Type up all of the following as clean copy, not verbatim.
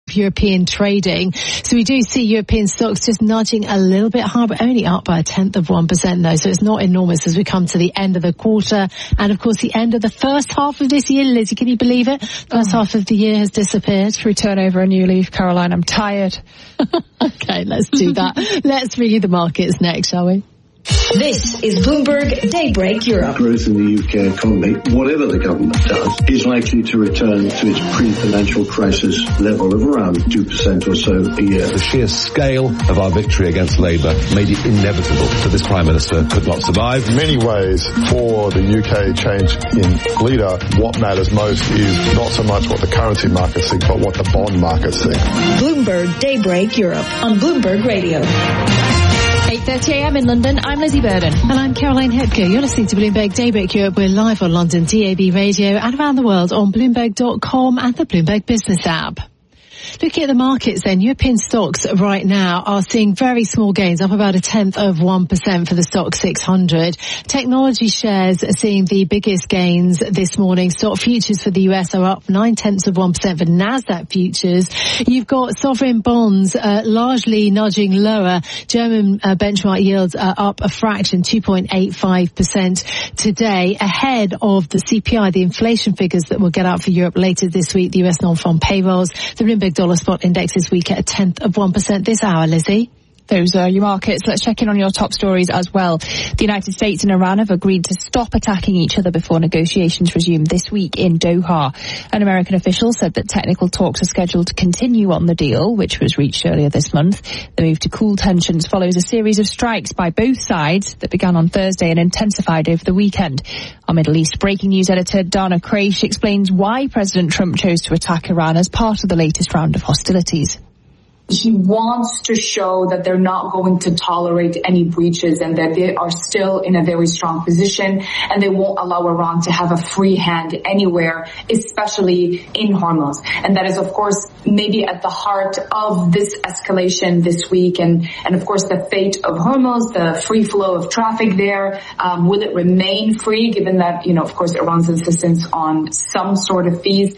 European trading. So we do see European stocks just nudging a little bit higher, but only up by 0.1% though. So it's not enormous as we come to the end of the quarter. And of course the end of the first half of this year. Lizzie, can you believe it? First half of the year has disappeared. Through turnover and new leaf, Caroline, I'm tired. Okay, let's do that. Let's review the markets next, shall we? This is Bloomberg Daybreak Europe. Growth in the UK economy, whatever the government does, is likely to return to its pre-financial crisis level of around 2% or so a year. The sheer scale of our victory against Labour made it inevitable that this Prime Minister could not survive. In many ways, for the UK change in leader, what matters most is not so much what the currency markets think, but what the bond markets think. Bloomberg Daybreak Europe on Bloomberg Radio. 8:30 a.m. in London, I'm Lizzie Burden. And I'm Caroline Hepker. You're listening to Bloomberg Daybreak Europe. We're live on London DAB radio and around the world on Bloomberg.com and the Bloomberg Business app. Looking at the markets then, European stocks right now are seeing very small gains, up about 0.1% for the stock 600. Technology shares are seeing the biggest gains this morning. Stock futures for the US are up 0.9% for NASDAQ futures. You've got sovereign bonds largely nudging lower. German benchmark yields are up a fraction, 2.85% today, ahead of the CPI, the inflation figures that we'll get out for Europe later this week, the US non-farm payrolls. The Bloomberg dollar spot index is weak at 0.1% this hour, Lizzie. Those are your markets. Let's check in on your top stories as well. The United States and Iran have agreed to stop attacking each other before negotiations resume this week in Doha. An American official said that technical talks are scheduled to continue on the deal, which was reached earlier this month. The move to cool tensions follows a series of strikes by both sides that began on Thursday and intensified over the weekend. Our Middle East breaking news editor Dana Kraish explains why President Trump chose to attack Iran as part of the latest round of hostilities. He wants to show that they're not going to tolerate any breaches and that they are still in a very strong position and they won't allow Iran to have a free hand anywhere, especially in Hormuz. And that is, of course, maybe at the heart of this escalation this week. And of course, the fate of Hormuz, the free flow of traffic there. Will it remain free given that, of course, Iran's insistence on some sort of fees?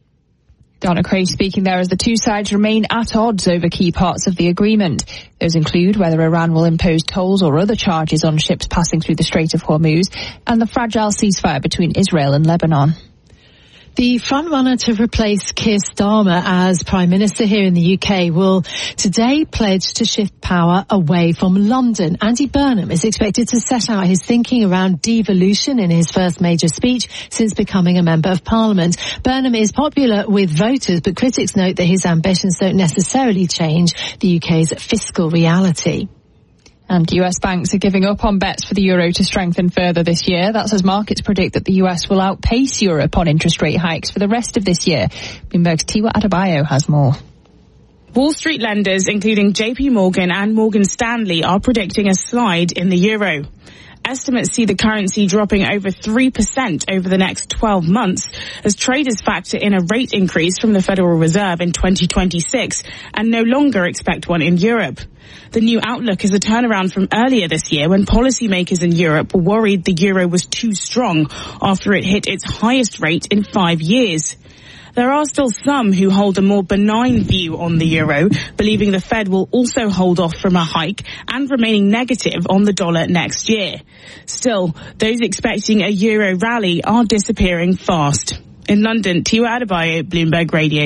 Dana Kraish speaking there as the two sides remain at odds over key parts of the agreement. Those include whether Iran will impose tolls or other charges on ships passing through the Strait of Hormuz and the fragile ceasefire between Israel and Lebanon. The frontrunner to replace Keir Starmer as Prime Minister here in the UK will today pledge to shift power away from London. Andy Burnham is expected to set out his thinking around devolution in his first major speech since becoming a Member of Parliament. Burnham is popular with voters, but critics note that his ambitions don't necessarily change the UK's fiscal reality. And US banks are giving up on bets for the euro to strengthen further this year. That's as markets predict that the US will outpace Europe on interest rate hikes for the rest of this year. Bloomberg's Tiwa Adebayo has more. Wall Street lenders, including JP Morgan and Morgan Stanley, are predicting a slide in the euro. Estimates see the currency dropping over 3% over the next 12 months as traders factor in a rate increase from the Federal Reserve in 2026 and no longer expect one in Europe. The new outlook is a turnaround from earlier this year when policymakers in Europe were worried the euro was too strong after it hit its highest rate in 5 years. There are still some who hold a more benign view on the euro, believing the Fed will also hold off from a hike and remaining negative on the dollar next year. Still, those expecting a euro rally are disappearing fast. In London, Tiwa Adebayo, Bloomberg Radio.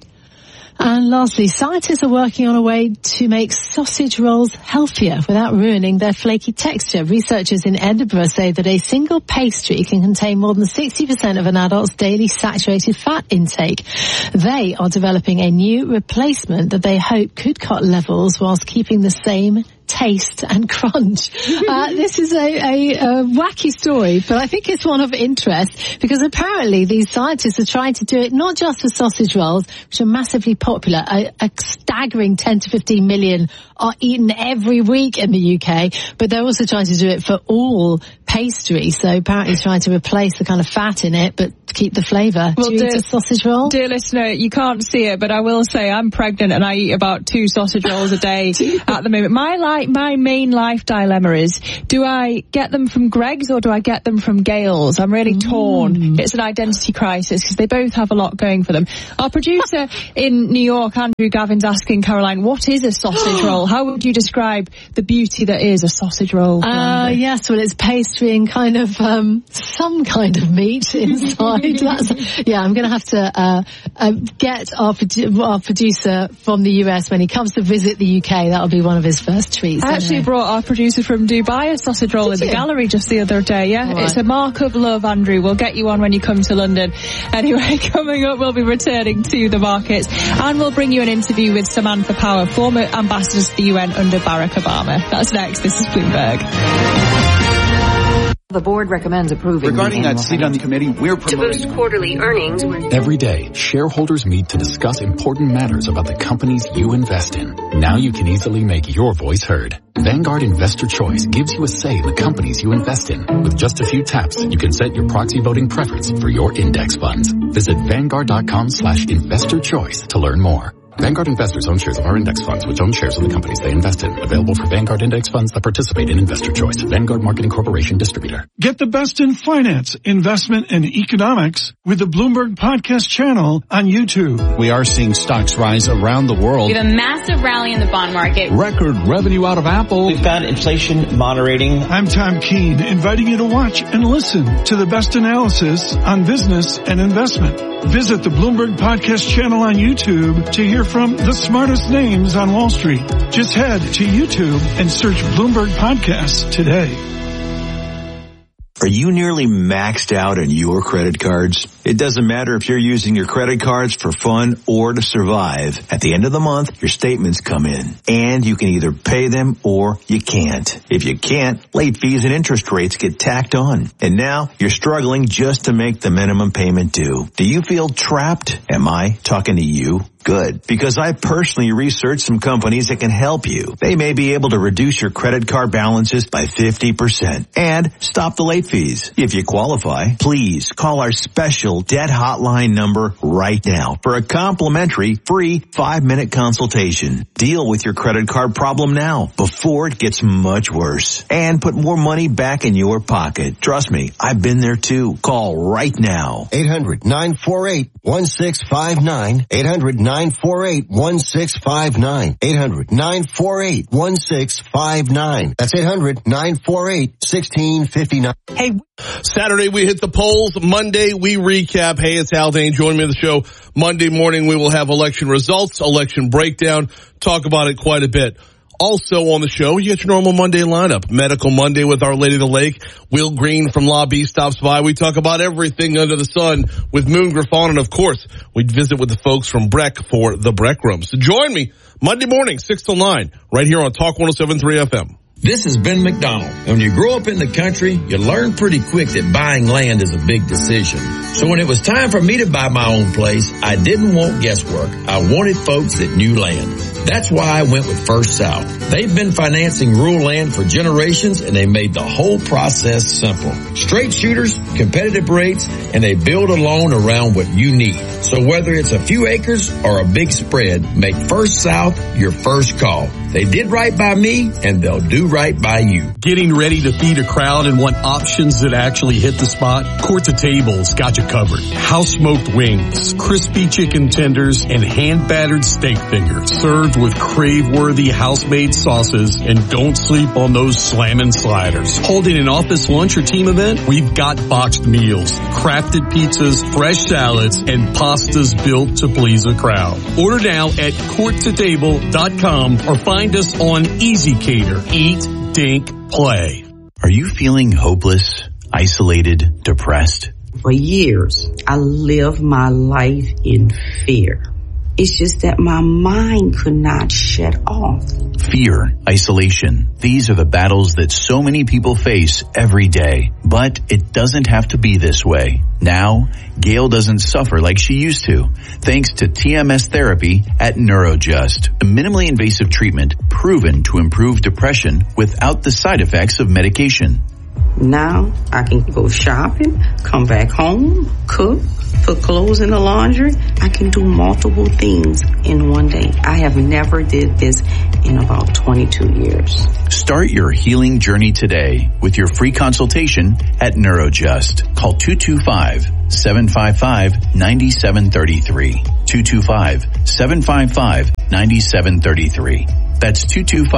And lastly, scientists are working on a way to make sausage rolls healthier without ruining their flaky texture. Researchers in Edinburgh say that a single pastry can contain more than 60% of an adult's daily saturated fat intake. They are developing a new replacement that they hope could cut levels whilst keeping the same taste and crunch. This is a wacky story, but I think it's one of interest because apparently these scientists are trying to do it not just for sausage rolls, which are massively popular. A staggering 10 to 15 million are eaten every week in the UK, but they're also trying to do it for all pastry. So apparently trying to replace the kind of fat in it, but keep the flavour. Well, do you eat a sausage roll? Dear listener, you can't see it, but I will say I'm pregnant and I eat about 2 sausage rolls a day at the moment. My life my main life dilemma is, do I get them from Greggs or do I get them from Gales? I'm really torn. It's an identity crisis because they both have a lot going for them. Our producer in New York, Andrew Gavin's asking Caroline, what is a sausage roll? How would you describe the beauty that is a sausage roll? Yes, well, it's pastry and kind of some kind of meat inside. I'm going to have to get our producer from the US when he comes to visit the UK. That'll be one of his first treats. I actually brought our producer from Dubai a sausage roll in the gallery just the other day. Yeah, right. It's a mark of love, Andrew. We'll get you on when you come to London. Anyway, coming up, we'll be returning to the markets and we'll bring you an interview with Samantha Power, former ambassador to the UN under Barack Obama. That's next. This is Bloomberg. The board recommends approving. Regarding that seat on the committee, we're promoting to boost quarterly earnings. Every day, shareholders meet to discuss important matters about the companies you invest in. Now you can easily make your voice heard. Vanguard Investor Choice gives you a say in the companies you invest in. With just a few taps, you can set your proxy voting preference for your index funds. Visit Vanguard.com/investorchoice to learn more. Vanguard investors own shares of our index funds, which own shares of the companies they invest in. Available for Vanguard index funds that participate in Investor Choice. Vanguard Marketing Corporation distributor. Get the best in finance, investment, and economics with the Bloomberg Podcast channel on YouTube. We are seeing stocks rise around the world. We have a massive rally in the bond market. Record revenue out of Apple. We've got inflation moderating. I'm Tom Keene, inviting you to watch and listen to the best analysis on business and investment. Visit the Bloomberg Podcast channel on YouTube to hear from the smartest names on Wall Street. Just head to YouTube and search Bloomberg Podcasts today. Are you nearly maxed out on your credit cards? It doesn't matter if you're using your credit cards for fun or to survive. At the end of the month, your statements come in, and you can either pay them or you can't. If you can't, late fees and interest rates get tacked on. And now you're struggling just to make the minimum payment due. Do you feel trapped? Am I talking to you? Good, because I personally researched some companies that can help you. They may be able to reduce your credit card balances by 50% and stop the late fees. If you qualify, please call our special debt hotline number right now for a complimentary free 5-minute consultation. Deal with your credit card problem now before it gets much worse and put more money back in your pocket. Trust me, I've been there too. Call right now. 800-948-1659. 800-948-1659. 800-948-1659. That's 800-948-1659. Hey, Saturday we hit the polls. Monday we recap. Hey, it's Haldane. Join me on the show. Monday morning we will have election results, election breakdown, talk about it quite a bit. Also on the show, you get your normal Monday lineup. Medical Monday with Our Lady of the Lake. Will Green from Law B stops by. We talk about everything under the sun with Moon Griffon. And of course, we'd visit with the folks from Breck for the Breck Room. So join me Monday morning, 6 till 9, right here on Talk 107.3 FM. This is Ben McDonald. When you grow up in the country, you learn pretty quick that buying land is a big decision. So when it was time for me to buy my own place, I didn't want guesswork. I wanted folks that knew land. That's why I went with First South. They've been financing rural land for generations, and they made the whole process simple. Straight shooters, competitive rates, and they build a loan around what you need. So whether it's a few acres or a big spread, make First South your first call. They did right by me, and they'll do right by you. Getting ready to feed a crowd and want options that actually hit the spot? Court to Table's got you covered. House smoked wings, crispy chicken tenders, and hand-battered steak fingers served with crave-worthy house-made sauces. And don't sleep on those slammin' sliders. Holding an office lunch or team event? We've got boxed meals, crafted pizzas, fresh salads, and pastas built to please a crowd. Order now at courttotable.com or find us on Easy Cater. Eat, dink, play. Are you feeling hopeless, isolated, depressed? For years, I lived my life in fear. It's just that my mind could not shut off. Fear, isolation. These are the battles that so many people face every day. But it doesn't have to be this way. Now, Gail doesn't suffer like she used to, thanks to TMS therapy at NeuroJust, a minimally invasive treatment proven to improve depression without the side effects of medication. Now I can go shopping, come back home, cook, put clothes in the laundry. I can do multiple things in one day. I have never did this in about 22 years. Start your healing journey today with your free consultation at Neurojust. Call 225-755-9733. 225-755-9733. That's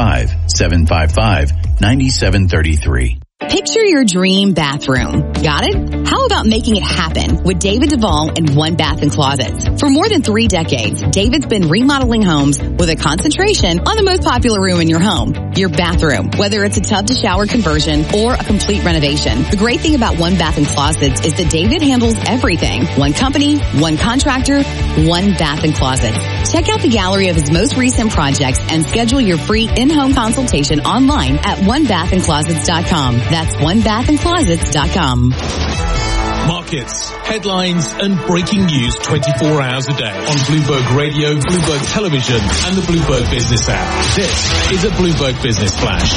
225-755-9733. Picture your dream bathroom. Got it? How about making it happen with David Duvall and One Bath & Closets? For more than 3 decades, David's been remodeling homes with a concentration on the most popular room in your home, your bathroom. Whether it's a tub-to-shower conversion or a complete renovation, the great thing about One Bath & Closets is that David handles everything. One company, one contractor, One Bath & Closets. Check out the gallery of his most recent projects and schedule your free in-home consultation online at onebathandclosets.com. That's onebathandclosets.com. Markets, headlines, and breaking news 24 hours a day on Bloomberg Radio, Bloomberg Television, and the Bloomberg Business app. This is a Bloomberg Business Flash.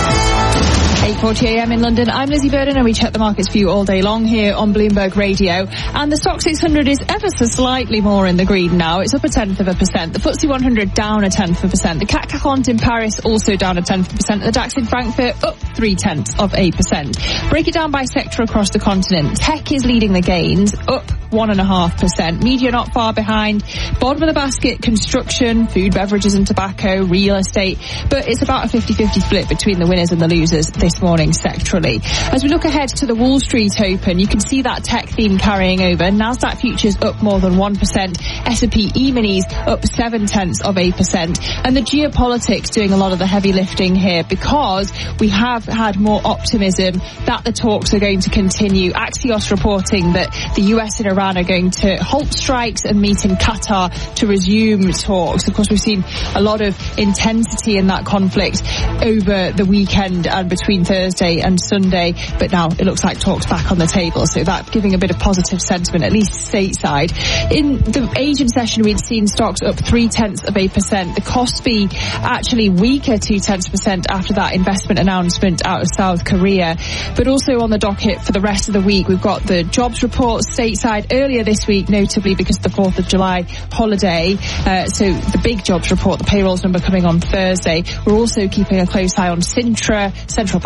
8:40 a.m. in London. I'm Lizzie Burden, and we check the markets for you all day long here on Bloomberg Radio. And the Stoxx 600 is ever so slightly more in the green now. It's up 0.1%. The FTSE 100 down 0.1%. The CAC 40 in Paris also down 0.1%. The DAX in Frankfurt up 0.3%. Break it down by sector across the continent. Tech is leading the gains, up 1.5%. Media not far behind. Bottom of the basket, construction, food, beverages and tobacco, real estate. But it's about a 50-50 split between the winners and the losers this morning sectorally. As we look ahead to the Wall Street Open, you can see that tech theme carrying over. Nasdaq futures up more than 1%. S&P E-minis up 0.7%. And the geopolitics doing a lot of the heavy lifting here, because we have had more optimism that the talks are going to continue. Axios reporting that the US and Iran are going to halt strikes and meet in Qatar to resume talks. Of course, we've seen a lot of intensity in that conflict over the weekend and between Thursday and Sunday, but now it looks like talks back on the table, so that giving a bit of positive sentiment, at least stateside. In the Asian session, we'd seen stocks up 0.3%. The Kospi actually weaker 0.2% after that investment announcement out of South Korea. But also on the docket for the rest of the week, we've got the jobs report stateside earlier this week, notably because of the 4th of July holiday. So the big jobs report, the payrolls number coming on Thursday. We're also keeping a close eye on Sintra, central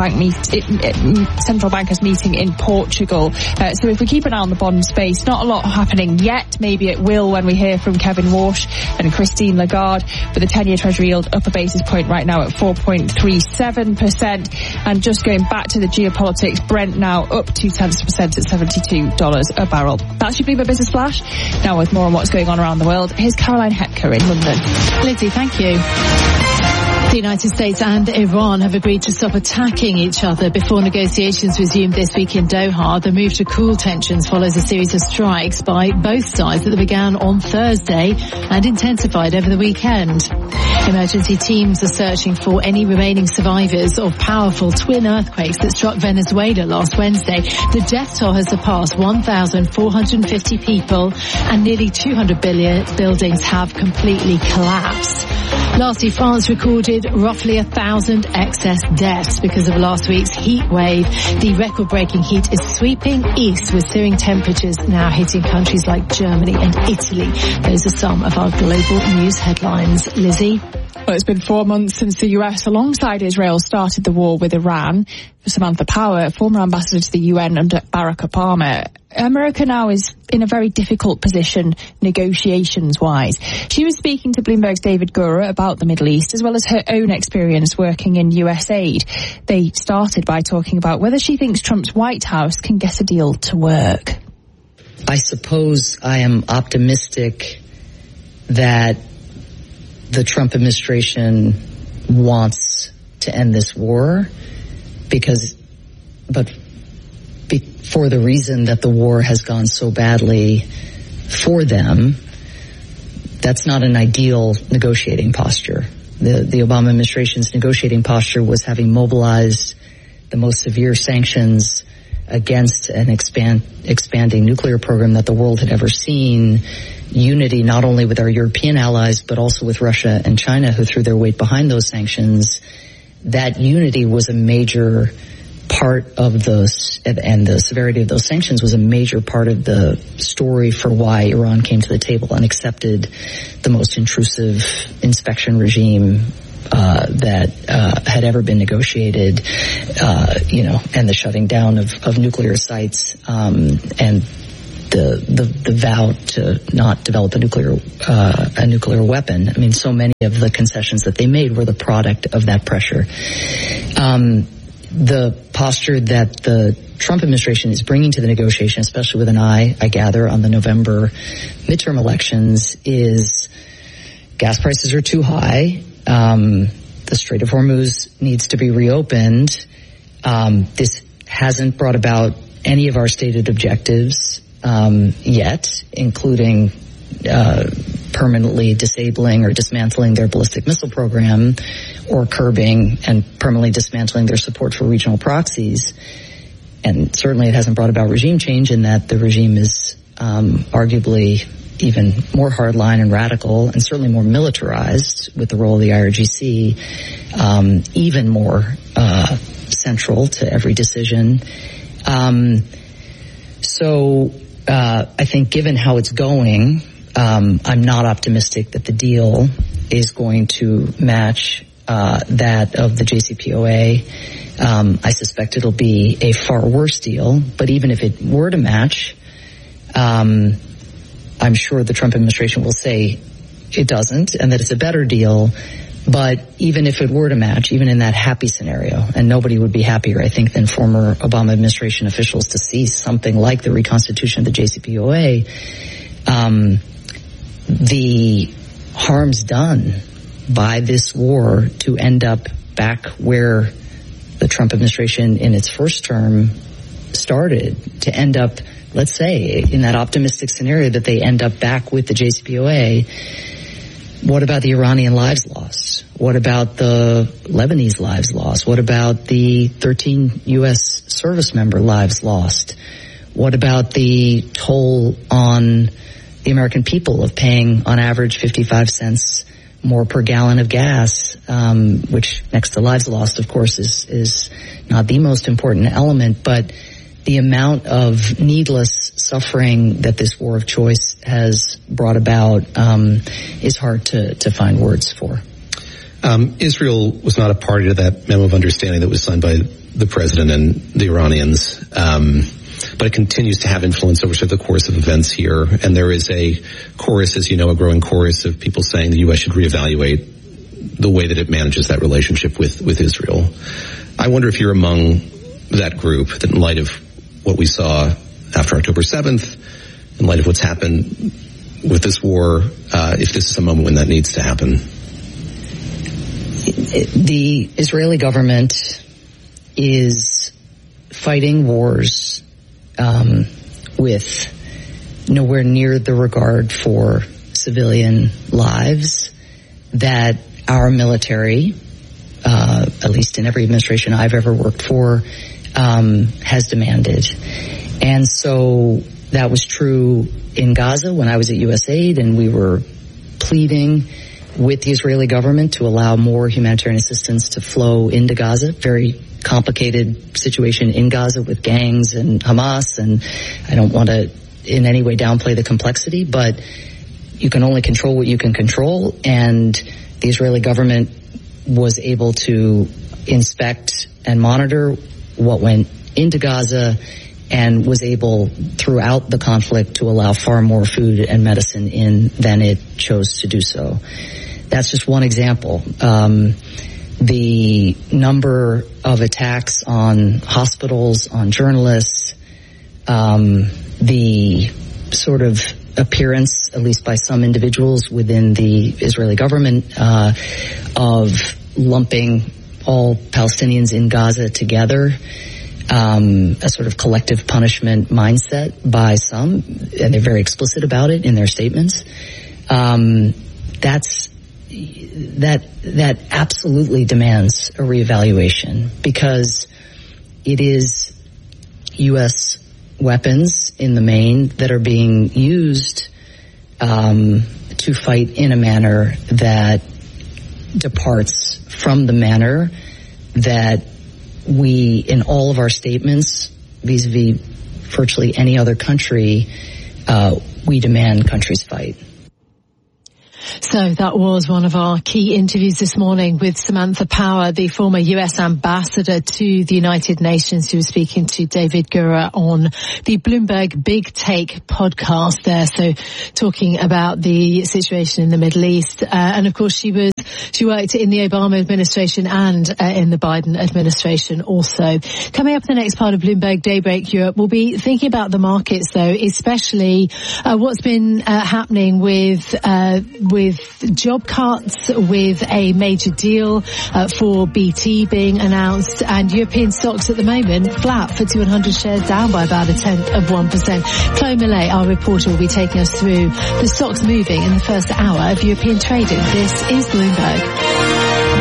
bankers meeting in Portugal. So if we keep an eye on the bond space, not a lot happening yet. Maybe it will when we hear from Kevin Walsh and Christine Lagarde. But the 10-year Treasury yield up a basis point right now at 4.37%. And just going back to the geopolitics, Brent now up 0.2% at $72 a barrel. That's your Bloomberg Business Flash. Now with more on what's going on around the world, here's Caroline Hepker in London. Lizzie, thank you. The United States and Iran have agreed to stop attacking each other before negotiations resume this week in Doha. The move to cool tensions follows a series of strikes by both sides that began on Thursday and intensified over the weekend. Emergency teams are searching for any remaining survivors of powerful twin earthquakes that struck Venezuela last Wednesday. The death toll has surpassed 1,450 people and nearly 200 buildings have completely collapsed. Lastly, France recorded roughly 1,000 excess deaths because of last week's heat wave. The record-breaking heat is sweeping east with searing temperatures now hitting countries like Germany and Italy. Those are some of our global news headlines. Lizzie? Well, it's been 4 months since the US, alongside Israel, started the war with Iran. For Samantha Power, former ambassador to the UN under Barack Obama, America now is in a very difficult position negotiations-wise. She was speaking to Bloomberg's David Gura about the Middle East, as well as her own experience working in USAID. They started by talking about whether she thinks Trump's White House can get a deal to work. I suppose I am optimistic that the Trump administration wants to end this war for the reason that the war has gone so badly for them. That's not an ideal negotiating posture. The Obama administration's negotiating posture was having mobilized the most severe sanctions against an expanding nuclear program that the world had ever seen, unity not only with our European allies, but also with Russia and China, who threw their weight behind those sanctions. That unity was a major part of those, and the severity of those sanctions was a major part of the story for why Iran came to the table and accepted the most intrusive inspection regime that had ever been negotiated, and the shutting down of nuclear sites, and the vow to not develop a nuclear weapon. I mean, so many of the concessions that they made were the product of that pressure. The posture that the Trump administration is bringing to the negotiation, especially with an eye, I gather, on the November midterm elections, is gas prices are too high. The Strait of Hormuz needs to be reopened. This hasn't brought about any of our stated objectives yet, including permanently disabling or dismantling their ballistic missile program, or curbing and permanently dismantling their support for regional proxies. And certainly it hasn't brought about regime change, in that the regime is arguably even more hardline and radical, and certainly more militarized, with the role of the IRGC even more central to every decision. So I think, given how it's going, I'm not optimistic that the deal is going to match that of the JCPOA. I suspect it'll be a far worse deal, but even if it were to match, I'm sure the Trump administration will say it doesn't, and that it's a better deal. But even if it were to match, even in that happy scenario, and nobody would be happier, I think, than former Obama administration officials to see something like the reconstitution of the JCPOA, the harms done by this war to end up back where the Trump administration in its first term started, to end up, let's say, in that optimistic scenario that they end up back with the JCPOA. What about the Iranian lives lost? What about the Lebanese lives lost? What about the 13 U.S. service member lives lost? What about the toll on the American people of paying, on average, 55 cents more per gallon of gas, which, next to lives lost, of course, is not the most important element, but the amount of needless suffering that this war of choice has brought about is hard to find words for. Israel was not a party to that memo of understanding that was signed by the president and the Iranians, but it continues to have influence over the course of events here. And there is a chorus, as you know, a growing chorus of people saying the U.S. should reevaluate the way that it manages that relationship with Israel. I wonder if you're among that group, that in light of what we saw after October 7th, in light of what's happened with this war, if this is a moment when that needs to happen. The Israeli government is fighting wars with nowhere near the regard for civilian lives that our military, at least in every administration I've ever worked for, has demanded. And so that was true in Gaza when I was at USAID, and we were pleading with the Israeli government to allow more humanitarian assistance to flow into Gaza. Very complicated situation in Gaza with gangs and Hamas, and I don't want to in any way downplay the complexity, but you can only control what you can control, and the Israeli government was able to inspect and monitor what went into Gaza, and was able throughout the conflict to allow far more food and medicine in than it chose to do so. That's just one example. The number of attacks on hospitals, on journalists, the sort of appearance, at least by some individuals within the Israeli government, of lumping all Palestinians in Gaza together, a sort of collective punishment mindset by some, and they're very explicit about it in their statements. That absolutely demands a reevaluation, because it is U.S. weapons in the main that are being used to fight in a manner that departs from the manner that we, in all of our statements, vis-a-vis virtually any other country, we demand countries fight. So that was one of our key interviews this morning with Samantha Power, the former U.S. ambassador to the United Nations, who was speaking to David Gura on the Bloomberg Big Take podcast there. So talking about the situation in the Middle East. And of course she worked in the Obama administration and in the Biden administration also. Coming up in the next part of Bloomberg Daybreak Europe, we'll be thinking about the markets though, especially what's been happening with job cuts, with a major deal for BT being announced, and European stocks at the moment flat. FTSE 100 shares down by about 0.1%. Chloe Millet, our reporter, will be taking us through the stocks moving in the first hour of European trading. This is Bloomberg.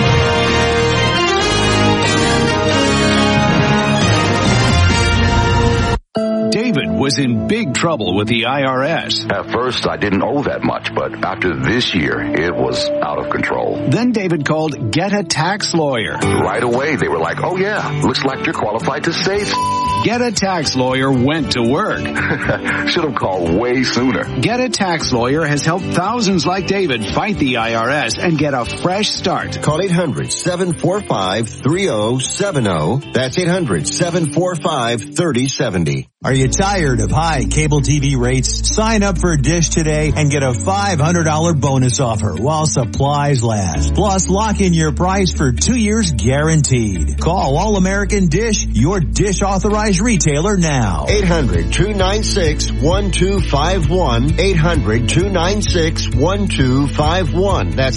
David was in big trouble with the IRS. At first, I didn't owe that much, but after this year, it was out of control. Then David called Get a Tax Lawyer. Right away, they were like, oh yeah, looks like you're qualified to save. Get a Tax Lawyer went to work. Should have called way sooner. Get a Tax Lawyer has helped thousands like David fight the IRS and get a fresh start. Call 800-745-3070. That's 800-745-3070. Are you tired of high cable TV rates? Sign up for Dish today and get a $500 bonus offer while supplies last. Plus, lock in your price for 2 years guaranteed. Call All American Dish, your Dish authorized retailer now. 800-296-1251. 800-296-1251. That's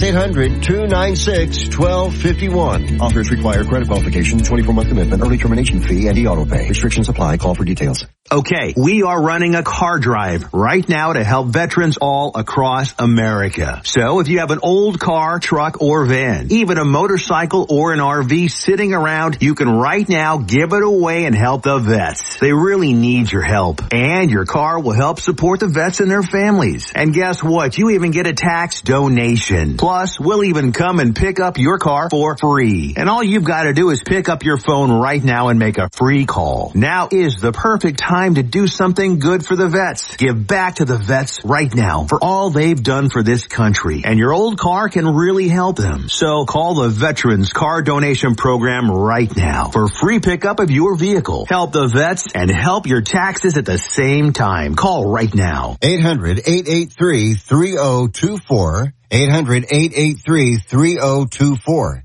800-296-1251. Offers require credit qualification, 24-month commitment, early termination fee, and e-auto pay. Restrictions apply. Call for details. Okay, we are running a car drive right now to help veterans all across America. So if you have an old car, truck, or van, even a motorcycle or an RV sitting around, you can right now give it away and help the vets. They really need your help. And your car will help support the vets and their families. And guess what? You even get a tax donation. Plus, we'll even come and pick up your car for free. And all you've got to do is pick up your phone right now and make a free call. Now is the perfect time to do something good for the vets. Give back to the vets right now for all they've done for this country. And your old car can really help them. So call the Veterans Car Donation Program right now for free pickup of your vehicle. Help the vets and help your taxes at the same time. Call right now. 800-883-3024. 800-883-3024.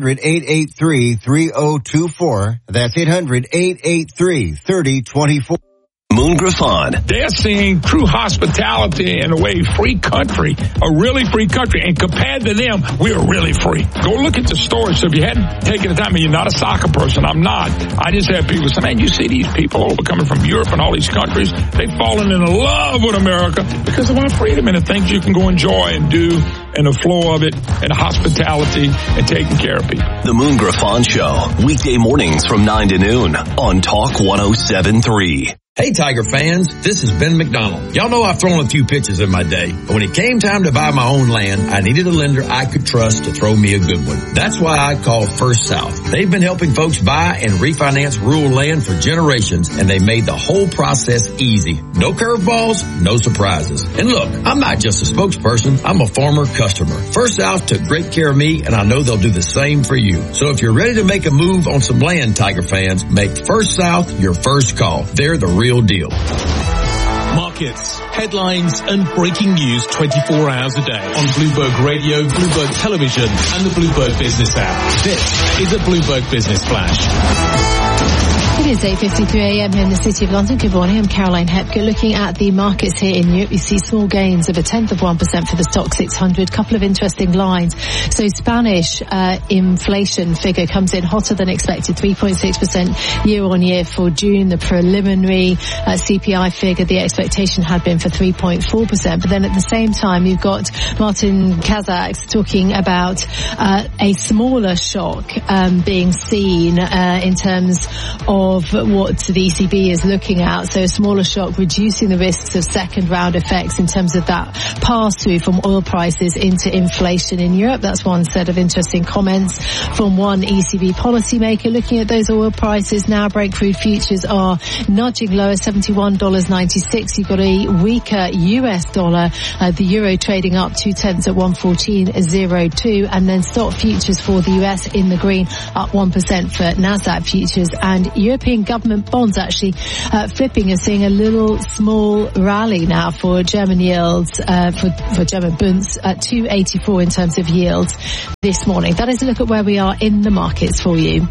800-883-3024. That's 800-883-3024. Moon Griffon. They're seeing true hospitality in a way, free country, a really free country. And compared to them, we're really free. Go look at the stores. So if you hadn't taken the time, I mean, you're not a soccer person. I'm not. I just have people say, man, you see these people over coming from Europe and all these countries. They've fallen in love with America because of our freedom and the things you can go enjoy and do and the flow of it and hospitality and taking care of people. The Moon Griffon Show, weekday mornings from 9 to noon on Talk 107.3. Hey Tiger fans, this is Ben McDonald. Y'all know I've thrown a few pitches in my day, but when it came time to buy my own land, I needed a lender I could trust to throw me a good one. That's why I called First South. They've been helping folks buy and refinance rural land for generations, and they made the whole process easy. No curveballs, no surprises. And look, I'm not just a spokesperson, I'm a former customer. First South took great care of me, and I know they'll do the same for you. So if you're ready to make a move on some land, Tiger fans, make First South your first call. They're the real deal. Markets, headlines, and breaking news 24 hours a day on Bloomberg Radio, Bloomberg Television, and the Bloomberg Business app. This is a Bloomberg Business Flash. It is 8:53 a.m. here in the City of London. Good morning. I'm Caroline Hepker. Looking at the markets here in Europe, you see small gains of 0.1% for the Stock 600. Couple of interesting lines. So Spanish inflation figure comes in hotter than expected, 3.6% year on year for June. The preliminary CPI figure, the expectation had been for 3.4%. But then at the same time, you've got Martin Kazaks talking about a smaller shock being seen in terms of of what the ECB is looking at. So a smaller shock, reducing the risks of second round effects in terms of that pass through from oil prices into inflation in Europe. That's one set of interesting comments from one ECB policymaker looking at those oil prices now. Brent crude futures are nudging lower, $71.96. You've got a weaker US dollar, the euro trading up 0.2 at 114.02, and then stock futures for the US in the green, up 1% for Nasdaq futures, and European government bonds actually flipping and seeing a little small rally now for German yields, for German bunds at 2.84 in terms of yields this morning. That is a look at where we are in the markets for you.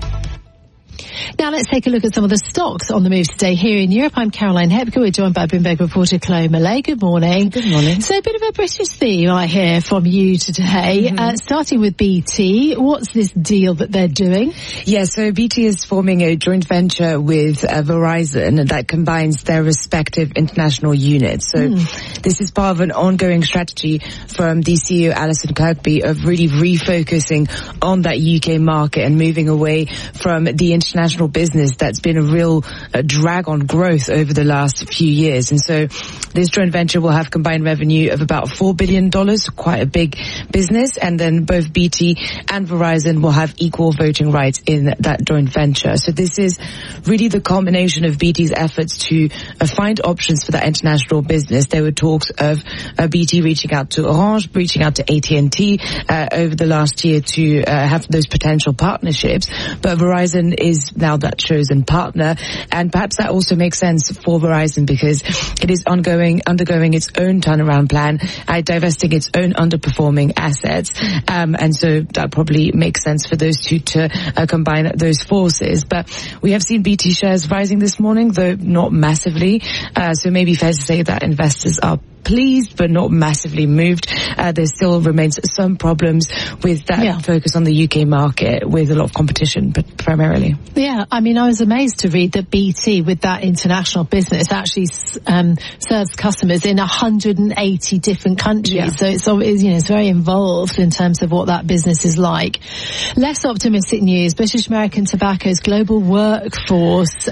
Now let's take a look at some of the stocks on the move today here in Europe. I'm Caroline Hepker. We're joined by Bloomberg reporter Chloe Millay. Good morning. Good morning. So a bit of a British theme I hear from you today. Starting with BT, what's this deal that they're doing? Yeah, so BT is forming a joint venture with Verizon that combines their respective international units. So this is part of an ongoing strategy from the CEO Alison Kirkby of really refocusing on that UK market and moving away from the international business that's been a real drag on growth over the last few years. And so this joint venture will have combined revenue of about $4 billion, quite a big business. And then both BT and Verizon will have equal voting rights in that joint venture. So this is really the culmination of BT's efforts to find options for that international business. There were talks of BT reaching out to Orange, reaching out to AT&T over the last year to have those potential partnerships. But Verizon is now that chosen partner, and perhaps that also makes sense for Verizon because it is undergoing its own turnaround plan, divesting its own underperforming assets, and so that probably makes sense for those two to combine those forces. But we have seen BT shares rising this morning, though not massively, so maybe fair to say that investors are pleased but not massively moved. There still remains some problems with that focus on the UK market with a lot of competition, but primarily. Yeah, I mean, I was amazed to read that BT with that international business actually serves customers in 180 different countries. Yeah. So it's very involved in terms of what that business is like. Less optimistic news. British American Tobacco's global workforce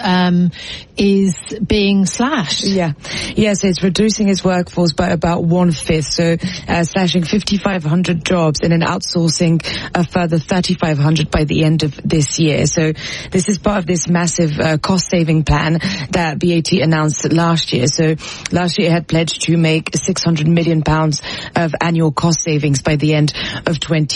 is being slashed. Yeah, so it's reducing its workforce by about 1/5, so slashing 5,500 jobs and then outsourcing a further 3,500 by the end of this year. So this is part of this massive cost-saving plan that BAT announced last year. So last year it had pledged to make £600 million of annual cost savings by the end of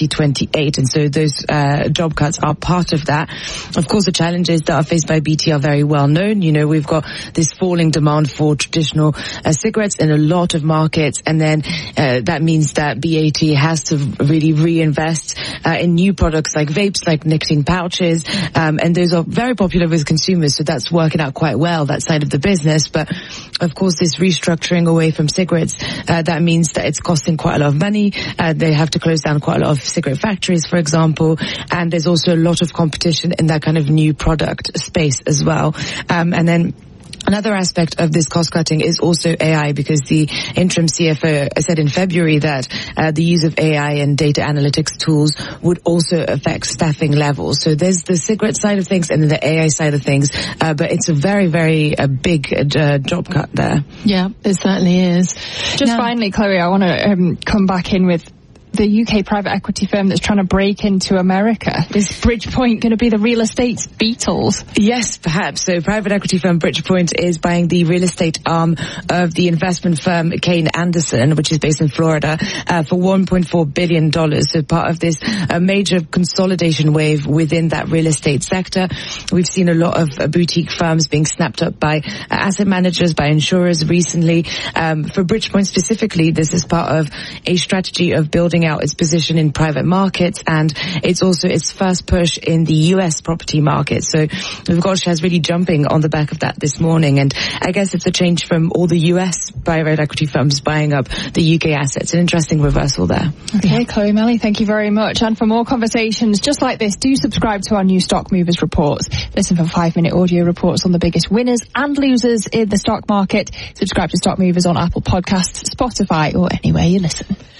2028, and so those job cuts are part of that. Of course, the challenges that are faced by BT are very well known. You know, we've got this falling demand for traditional cigarettes in a lot of markets, and then that means that BAT has to really reinvest in new products like vapes, like nicotine pouches, and those are very popular with consumers, so that's working out quite well, that side of the business. But of course, this restructuring away from cigarettes, that means that it's costing quite a lot of money. They have to close down quite a lot of cigarette factories, for example, and there's also a lot of competition in that kind of new product space as well. And then another aspect of this cost-cutting is also AI, because the interim CFO said in February that the use of AI and data analytics tools would also affect staffing levels. So there's the cigarette side of things and then the AI side of things, but it's a very, very big job cut there. Yeah, it certainly is. Just finally, Chloe, I want to come back in with the UK private equity firm that's trying to break into America. Is Bridgepoint going to be the real estate Beatles? Yes, perhaps. So private equity firm Bridgepoint is buying the real estate arm of the investment firm Kane Anderson, which is based in Florida, for $1.4 billion. So part of this major consolidation wave within that real estate sector. We've seen a lot of boutique firms being snapped up by asset managers, by insurers recently. For Bridgepoint specifically, this is part of a strategy of building out its position in private markets, and it's also its first push in the US property market. So we've got shares really jumping on the back of that this morning, and I guess it's a change from all the US private equity firms buying up the UK assets. An interesting reversal there. Okay, Chloe Millay, thank you very much. And for more conversations just like this, do subscribe to our new Stock Movers reports. Listen for 5-minute audio reports on the biggest winners and losers in the stock market. Subscribe to Stock Movers on Apple Podcasts, Spotify, or anywhere you listen.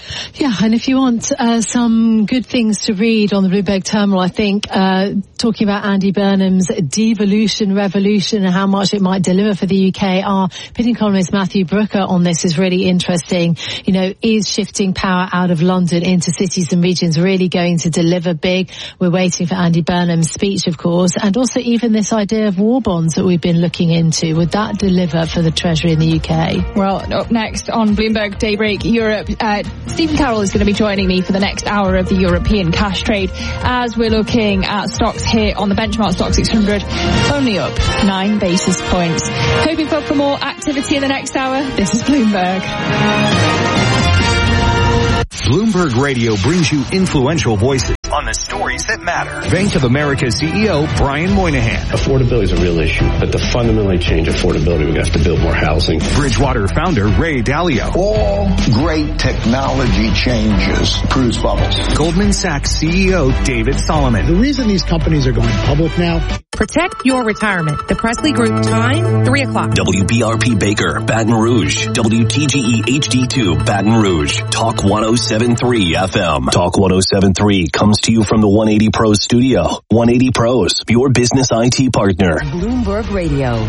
Yeah, and if you want some good things to read on the Bloomberg terminal, I think talking about Andy Burnham's devolution revolution and how much it might deliver for the UK, our opinion columnist Matthew Brooker on this is really interesting. You know, is shifting power out of London into cities and regions really going to deliver big? We're waiting for Andy Burnham's speech, of course, and also even this idea of war bonds that we've been looking into. Would that deliver for the Treasury in the UK? Well, up next on Bloomberg Daybreak Europe, Stephen Carroll is going to be joining me for the next hour of the European cash trade as we're looking at stocks here on the benchmark stock 600, only up 9 basis points. Hoping for more activity in the next hour. This is Bloomberg. Bloomberg Radio brings you influential voices on the stories that matter. Bank of America CEO Brian Moynihan. Affordability is a real issue, but to fundamentally change affordability, we have to build more housing. Bridgewater founder Ray Dalio. All great technology changes produce bubbles. Goldman Sachs CEO David Solomon. The reason these companies are going public now. Protect your retirement. The Presley Group, time 3 o'clock. WBRP Baker, Baton Rouge. WTGE HD2, Baton Rouge. Talk 107.3 FM. Talk 107.3 comes to you from the 180 Pros studio. 180 Pros, your business IT partner. Bloomberg Radio.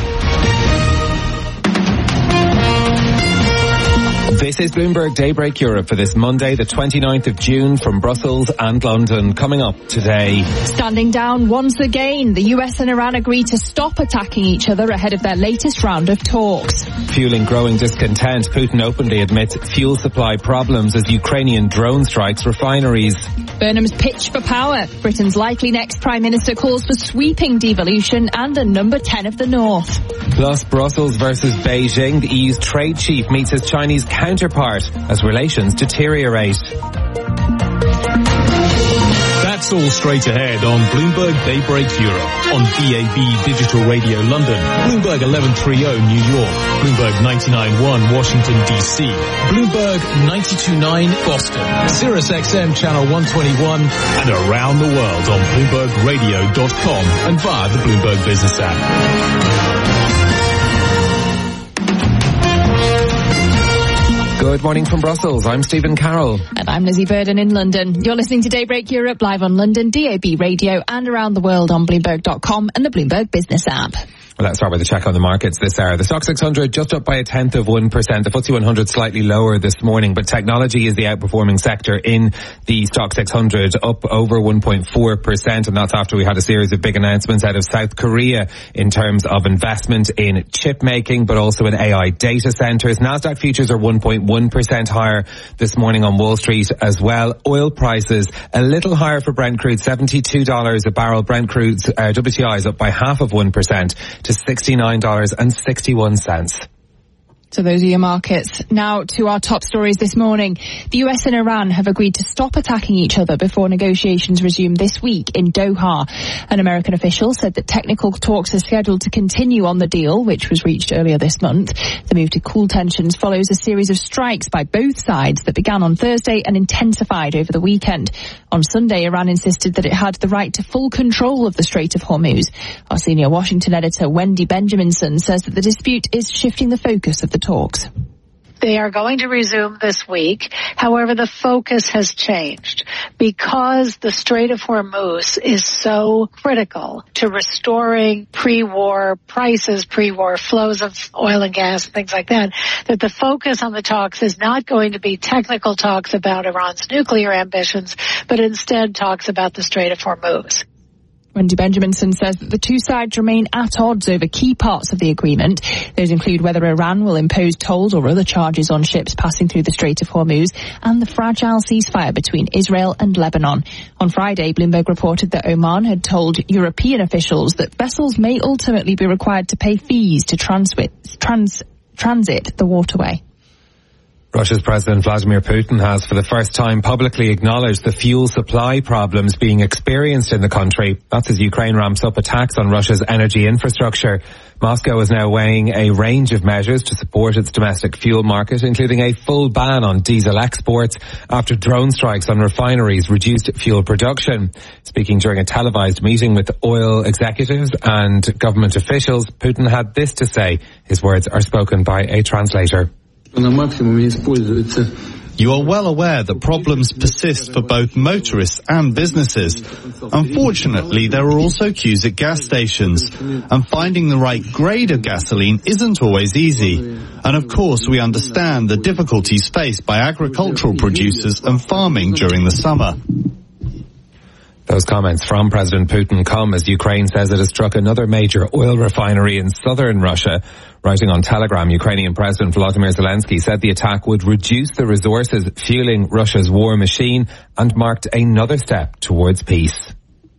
This is Bloomberg Daybreak Europe for this Monday, the 29th of June from Brussels and London. Coming up today. Standing down once again, the US and Iran agree to stop attacking each other ahead of their latest round of talks. Fueling growing discontent, Putin openly admits fuel supply problems as Ukrainian drone strikes refineries. Burnham's pitch for power. Britain's likely next Prime Minister calls for sweeping devolution and a number 10 of the North. Plus Brussels versus Beijing. The EU's trade chief meets his Chinese counterpart as relations deteriorate. That's all straight ahead on Bloomberg Daybreak Europe, on DAB Digital Radio London, Bloomberg 1130 New York, Bloomberg 99.1 Washington DC, Bloomberg 92.9 Boston, Sirius XM Channel 121, and around the world on BloombergRadio.com and via the Bloomberg Business app. Good morning from Brussels. I'm Stephen Carroll. And I'm Lizzie Burden in London. You're listening to Daybreak Europe live on London, DAB Radio, and around the world on Bloomberg.com and the Bloomberg Business app. Well, let's start with a check on the markets this hour. The Stock 600 just up by 0.1%. The FTSE 100 slightly lower this morning, but technology is the outperforming sector in the Stock 600, up over 1.4%, and that's after we had a series of big announcements out of South Korea in terms of investment in chip making, but also in AI data centers. Nasdaq futures are 1.1% higher this morning on Wall Street as well. Oil prices a little higher for Brent crude, $72 a barrel. Brent crude WTI is up by 0.5% to $69.61. So those are your markets. Now to our top stories this morning. The US and Iran have agreed to stop attacking each other before negotiations resume this week in Doha. An American official said that technical talks are scheduled to continue on the deal, which was reached earlier this month. The move to cool tensions follows a series of strikes by both sides that began on Thursday and intensified over the weekend. On Sunday, Iran insisted that it had the right to full control of the Strait of Hormuz. Our senior Washington editor, Wendy Benjaminson, says that the dispute is shifting the focus of the talks. They are going to resume this week. However, the focus has changed because the Strait of Hormuz is so critical to restoring pre-war prices, pre-war flows of oil and gas, things like that, that the focus on the talks is not going to be technical talks about Iran's nuclear ambitions, but instead talks about the Strait of Hormuz. Wendy Benjaminson says that the two sides remain at odds over key parts of the agreement. Those include whether Iran will impose tolls or other charges on ships passing through the Strait of Hormuz and the fragile ceasefire between Israel and Lebanon. On Friday, Bloomberg reported that Oman had told European officials that vessels may ultimately be required to pay fees to transit the waterway. Russia's President Vladimir Putin has for the first time publicly acknowledged the fuel supply problems being experienced in the country. That's as Ukraine ramps up attacks on Russia's energy infrastructure. Moscow is now weighing a range of measures to support its domestic fuel market, including a full ban on diesel exports after drone strikes on refineries reduced fuel production. Speaking during a televised meeting with oil executives and government officials, Putin had this to say. His words are spoken by a translator. На максимуме используется You are well aware that problems persist for both motorists and businesses. Unfortunately, there are also queues at gas stations, and finding the right grade of gasoline isn't always easy. And of course, we understand the difficulties faced by agricultural producers and farming during the summer. Those comments from President Putin come as Ukraine says it has struck another major oil refinery in southern Russia. Writing on Telegram, Ukrainian President Volodymyr Zelensky said the attack would reduce the resources fueling Russia's war machine and marked another step towards peace.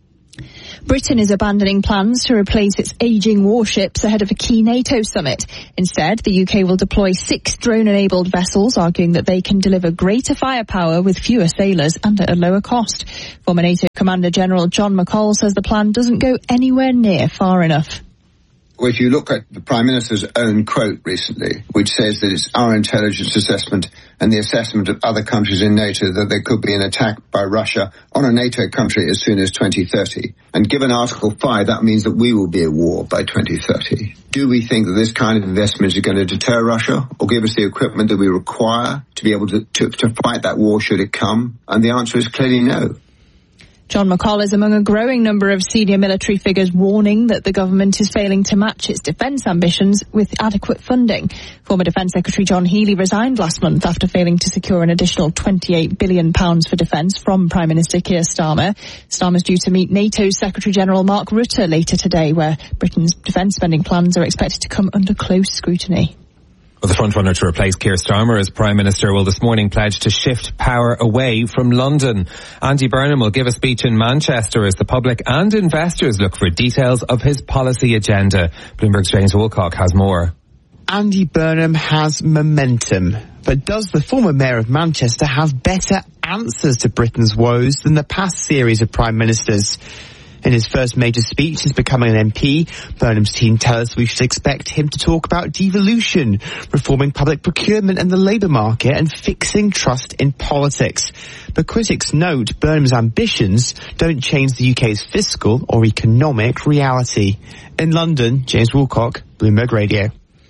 Britain is abandoning plans to replace its ageing warships ahead of a key NATO summit. Instead, the UK will deploy 6 drone-enabled vessels, arguing that they can deliver greater firepower with fewer sailors and at a lower cost. Former NATO Commander General John McCall says the plan doesn't go anywhere near far enough. Well, if you look at the Prime Minister's own quote recently, which says that it's our intelligence assessment and the assessment of other countries in NATO that there could be an attack by Russia on a NATO country as soon as 2030. And given Article 5, that means that we will be at war by 2030. Do we think that this kind of investment is going to deter Russia or give us the equipment that we require to be able to fight that war should it come? And the answer is clearly no. John McCall is among a growing number of senior military figures warning that the government is failing to match its defence ambitions with adequate funding. Former Defence Secretary John Healey resigned last month after failing to secure an additional £28 billion for defence from Prime Minister Keir Starmer. Starmer's due to meet NATO's Secretary-General Mark Rutte later today, where Britain's defence spending plans are expected to come under close scrutiny. Well, the frontrunner to replace Keir Starmer as Prime Minister will this morning pledge to shift power away from London. Andy Burnham will give a speech in Manchester as the public and investors look for details of his policy agenda. Bloomberg's James Woolcock has more. Andy Burnham has momentum, but does the former Mayor of Manchester have better answers to Britain's woes than the past series of Prime Ministers? In his first major speech since becoming an MP, Burnham's team tell us we should expect him to talk about devolution, reforming public procurement and the labour market, and fixing trust in politics. But critics note Burnham's ambitions don't change the UK's fiscal or economic reality. In London, James Woolcock, Bloomberg Radio.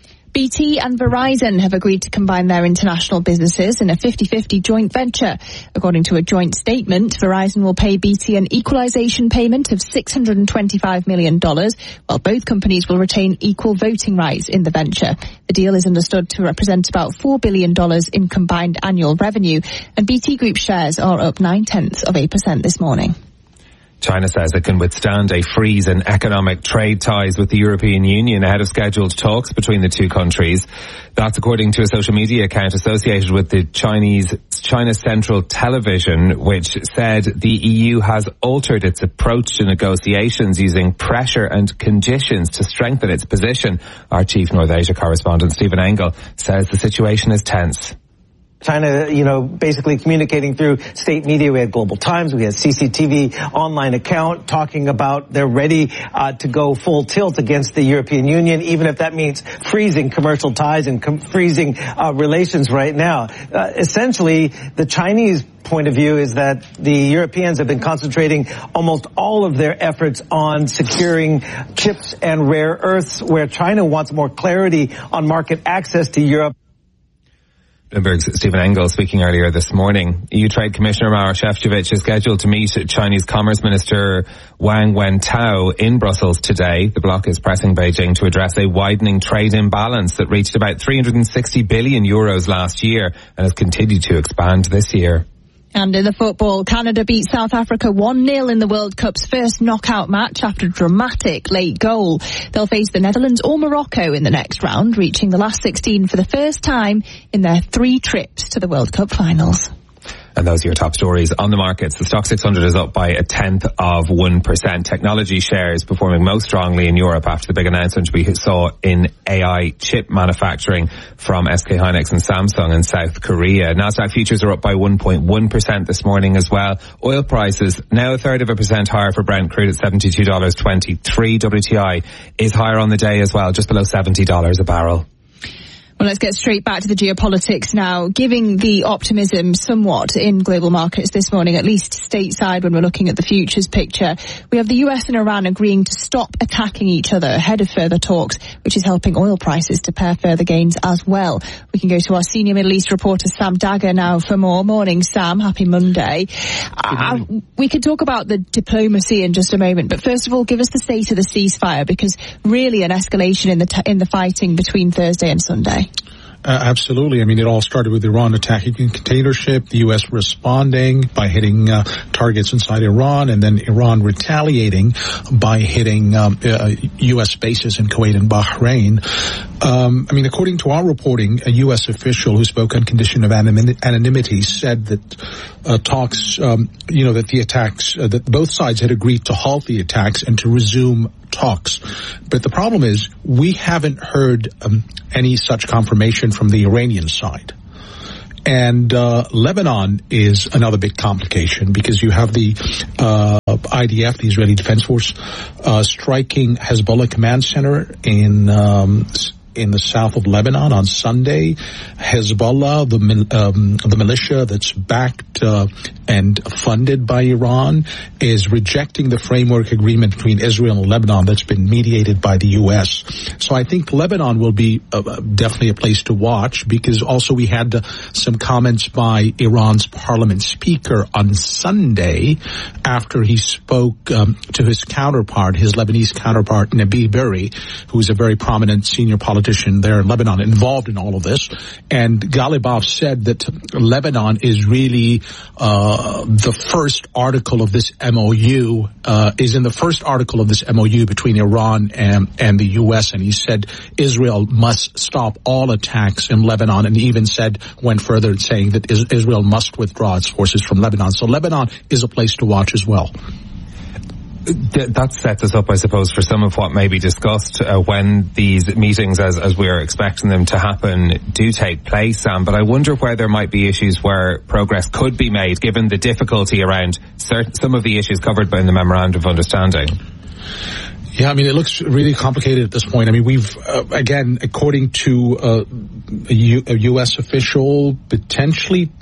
BT and Verizon have agreed to combine their international businesses in a 50-50 joint venture. According to a joint statement, Verizon will pay BT an equalization payment of $625 million, while both companies will retain equal voting rights in the venture. The deal is understood to represent about $4 billion in combined annual revenue, and BT Group shares are up 0.9% this morning. China says it can withstand a freeze in economic trade ties with the European Union ahead of scheduled talks between the two countries. That's according to a social media account associated with the China Central Television, which said the EU has altered its approach to negotiations using pressure and conditions to strengthen its position. Our chief North Asia correspondent Stephen Engel says the situation is tense. China, basically communicating through state media. We had Global Times, we had CCTV online account talking about they're ready to go full tilt against the European Union, even if that means freezing commercial ties and freezing relations right now. Essentially, the Chinese point of view is that the Europeans have been concentrating almost all of their efforts on securing chips and rare earths, where China wants more clarity on market access to Europe. Bloomberg's Stephen Engel speaking earlier this morning. EU Trade Commissioner Maroš Šefčovič is scheduled to meet Chinese Commerce Minister Wang Wentao in Brussels today. The bloc is pressing Beijing to address a widening trade imbalance that reached about €360 billion last year and has continued to expand this year. And in the football, Canada beat South Africa 1-0 in the World Cup's first knockout match after a dramatic late goal. They'll face the Netherlands or Morocco in the next round, reaching the last 16 for the first time in their 3 trips to the World Cup finals. And those are your top stories on the markets. The Stock 600 is up by 0.1%. Technology shares performing most strongly in Europe after the big announcement we saw in AI chip manufacturing from SK Hynix and Samsung in South Korea. Nasdaq futures are up by 1.1% this morning as well. Oil prices now 0.33% higher for Brent crude at $72.23. WTI is higher on the day as well, just below $70 a barrel. Well, let's get straight back to the geopolitics now. Giving the optimism somewhat in global markets this morning, at least stateside when we're looking at the futures picture, we have the US and Iran agreeing to stop attacking each other ahead of further talks, which is helping oil prices to pair further gains as well. We can go to our senior Middle East reporter, Sam Dagger, now for more. Morning, Sam. Happy Monday. We could talk about the diplomacy in just a moment, but first of all, give us the state of the ceasefire, because really an escalation in the fighting between Thursday and Sunday. Absolutely. I mean, it all started with Iran attacking a container ship, the U.S. responding by hitting targets inside Iran, and then Iran retaliating by hitting U.S. bases in Kuwait and Bahrain. I mean, according to our reporting, a U.S. official who spoke on condition of anonymity said that talks, that the attacks, that both sides had agreed to halt the attacks and to resume talks. But the problem is we haven't heard any such confirmation from the Iranian side. And Lebanon is another big complication, because you have the IDF, the Israeli Defense Force, striking Hezbollah command center in the south of Lebanon on Sunday. Hezbollah, the militia that's backed and funded by Iran, is rejecting the framework agreement between Israel and Lebanon that's been mediated by the U.S. So I think Lebanon will be definitely a place to watch, because also we had some comments by Iran's parliament speaker on Sunday after he spoke to his counterpart, his Lebanese counterpart, Nabi Berri, who's a very prominent senior politician there in Lebanon, involved in all of this. And Ghalibaf said that Lebanon is really the first article of this MOU, is in the first article of this MOU between Iran and the U.S. And he said Israel must stop all attacks in Lebanon, and he even went further saying that Israel must withdraw its forces from Lebanon. So Lebanon is a place to watch as well. That sets us up, I suppose, for some of what may be discussed when these meetings, as we are expecting them to happen, do take place, Sam. But I wonder where there might be issues where progress could be made, given the difficulty around some of the issues covered by the Memorandum of Understanding. Yeah, I mean, it looks really complicated at this point. I mean, we've, again, according to a U.S. official, potentially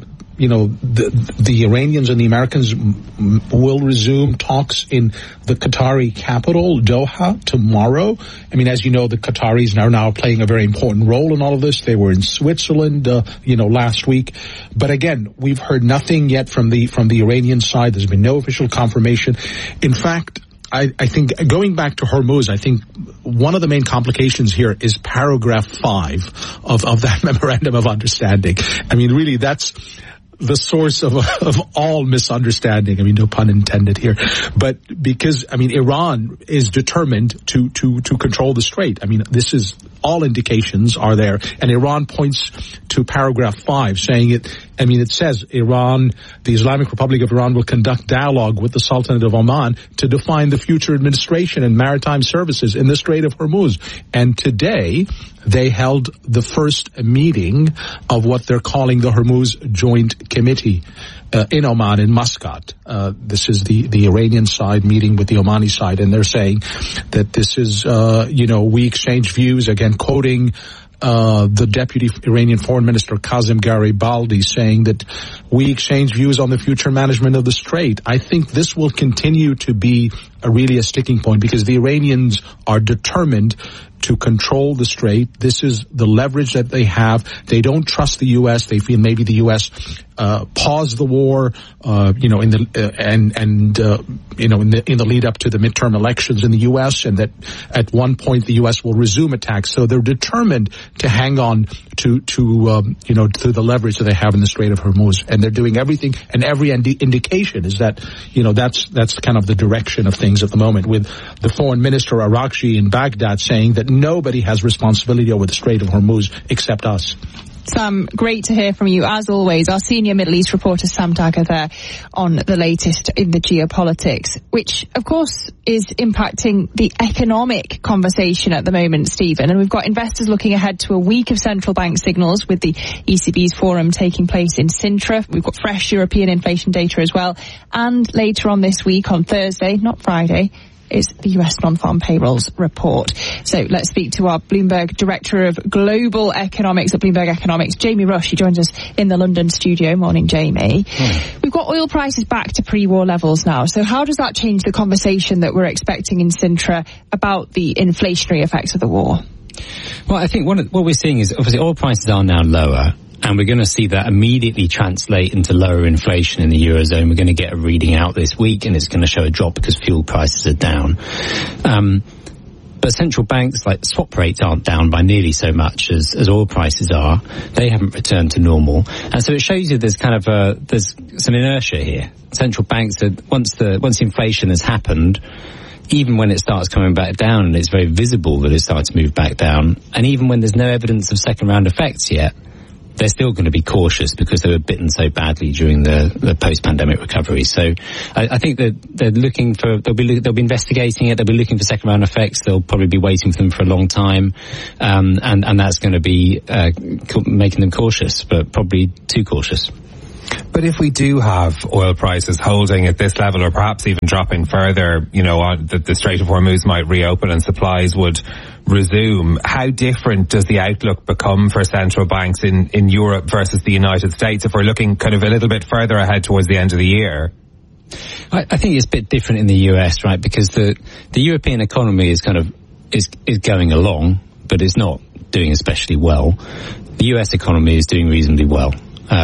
the Iranians and the Americans will resume talks in the Qatari capital, Doha, tomorrow. I mean, as you know, the Qataris are now playing a very important role in all of this. They were in Switzerland, last week. But again, we've heard nothing yet from the Iranian side. There's been no official confirmation. In fact, I think going back to Hormuz, I think one of the main complications here is paragraph 5 of that memorandum of understanding. I mean, really, that's the source of all misunderstanding. I mean, no pun intended here. But because, I mean, Iran is determined to control the strait. I mean, this is, all indications are there. And Iran points to paragraph 5 saying it, I mean, it says Iran, the Islamic Republic of Iran will conduct dialogue with the Sultanate of Oman to define the future administration and maritime services in the Strait of Hormuz. And today, they held the first meeting of what they're calling the Hormuz Joint Committee in Oman, in Muscat. This is the Iranian side meeting with the Omani side, and they're saying that this is, we exchange views, again, quoting the deputy Iranian foreign minister Kazem Garibaldi, saying that we exchange views on the future management of the strait. I think this will continue to be really a sticking point, because the Iranians are determined to control the strait. This is the leverage that they have. They don't trust the U.S. They feel maybe the U.S. paused the war, in the lead up to the midterm elections in the U.S., and that at one point the U.S. will resume attacks. So they're determined to hang on to the leverage that they have in the Strait of Hormuz, and they're doing everything. And every indication is that that's kind of the direction of things at the moment, with the foreign minister Arakchi in Baghdad saying that nobody has responsibility over the Strait of Hormuz except us. Sam, great to hear from you, as always. Our senior Middle East reporter, Sam Dagger, there on the latest in the geopolitics, which, of course, is impacting the economic conversation at the moment, Stephen. And we've got investors looking ahead to a week of central bank signals, with the ECB's forum taking place in Sintra. We've got fresh European inflation data as well. And later on this week, on Thursday, not Friday, is the US non-farm payrolls report. So let's speak to our Bloomberg Director of Global Economics at Bloomberg Economics, Jamie Rush. He joins us in the London studio. Morning, Jamie. We've got oil prices back to pre-war levels now. So how does that change the conversation that we're expecting in Sintra about the inflationary effects of the war? Well, I think what we're seeing is obviously oil prices are now lower, and we're going to see that immediately translate into lower inflation in the Eurozone. We're going to get a reading out this week, and it's going to show a drop because fuel prices are down. But central banks, like swap rates, aren't down by nearly so much as oil prices are. They haven't returned to normal. And so it shows you there's kind of there's some inertia here. Central banks, once inflation has happened, even when it starts coming back down, and it's very visible that it starts to move back down, and even when there's no evidence of second round effects yet, they're still going to be cautious because they were bitten so badly during the post-pandemic recovery. So I think that they're looking for, they'll be investigating it, they'll be looking for second round effects, they'll probably be waiting for them for a long time, and that's going to be making them cautious, but probably too cautious. But if we do have oil prices holding at this level, or perhaps even dropping further, the Strait of Hormuz might reopen and supplies would resume. How different does the outlook become for central banks in Europe versus the United States if we're looking kind of a little bit further ahead towards the end of the year? I think it's a bit different in the US, right? Because the European economy is going along, but it's not doing especially well. The US economy is doing reasonably well.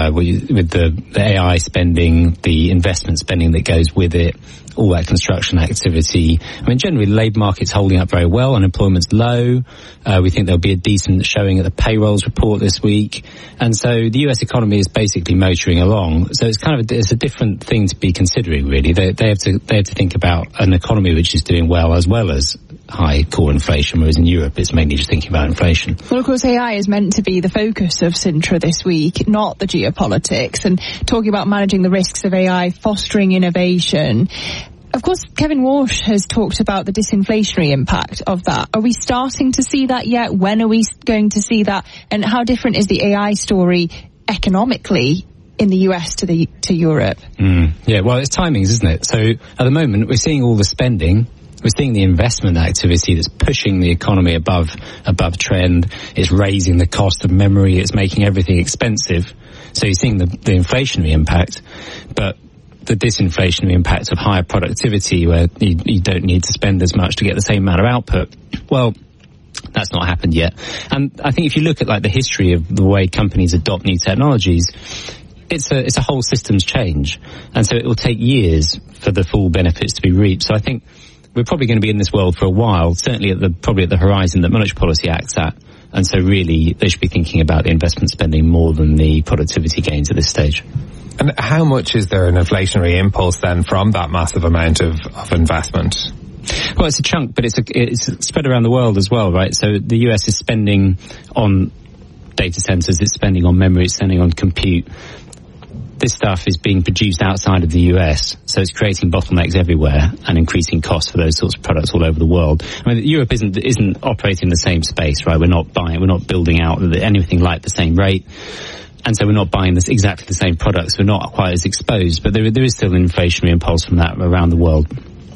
With the AI spending, the investment spending that goes with it, all that construction activity. I mean, generally, the labour market's holding up very well. Unemployment's low. We think there'll be a decent showing at the payrolls report this week. And so the US economy is basically motoring along. So it's it's a different thing to be considering, really. They have to think about an economy which is doing well as high core inflation, whereas in Europe it's mainly just thinking about inflation. Well, of course, AI is meant to be the focus of Sintra this week, not the geopolitics, and talking about managing the risks of AI, fostering innovation. Of course, Kevin Walsh has talked about the disinflationary impact of that. Are we starting to see that yet? When are we going to see that? And how different is the AI story economically in the US to Europe? Yeah, well, it's timings, isn't it? So at the moment, we're seeing all the spending. We're seeing the investment activity that's pushing the economy above trend. It's raising the cost of memory. It's making everything expensive. So you're seeing the inflationary impact, but the disinflationary impact of higher productivity, where you don't need to spend as much to get the same amount of output. Well, that's not happened yet. And I think if you look at the history of the way companies adopt new technologies, it's a whole systems change. And so it will take years for the full benefits to be reaped. So I think we're probably going to be in this world for a while, certainly probably at the horizon that monetary policy acts at. And so really they should be thinking about the investment spending more than the productivity gains at this stage. And how much is there an inflationary impulse then from that massive amount of investment? Well, it's a chunk, but it's spread around the world as well, right? So the US is spending on data centers, it's spending on memory, it's spending on compute. This stuff is being produced outside of the US, so it's creating bottlenecks everywhere and increasing costs for those sorts of products all over the world. I mean, Europe isn't operating in the same space, right? We're not building out anything like the same rate, and so we're not buying exactly the same products. We're not quite as exposed, but there is still an inflationary impulse from that around the world.